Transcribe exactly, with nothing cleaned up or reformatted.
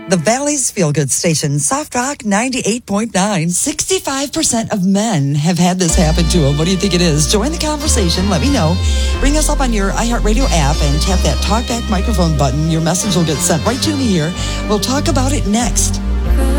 The Valley's Feel Good Station, Soft Rock ninety-eight point nine. sixty-five percent of men have had this happen to them. What do you think it is? Join the conversation. Let me know. Bring us up on your iHeartRadio app and tap that talkback microphone button. Your message will get sent right to me here. We'll talk about it next.